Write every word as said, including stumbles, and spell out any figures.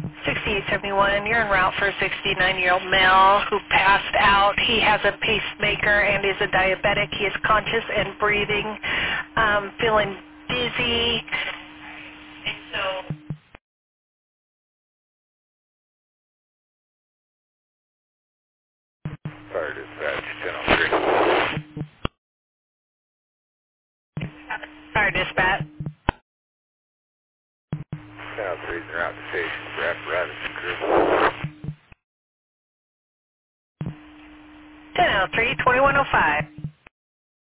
sixty-eight seventy-one, you're en route for a sixty-nine-year-old male who passed out. He has a pacemaker and is a diabetic. He is conscious and breathing, um, feeling dizzy. And so Fire dispatch, ten oh three. Fire dispatch. ten oh three is en route to station for apparatus and crew. ten oh three, twenty-one oh five.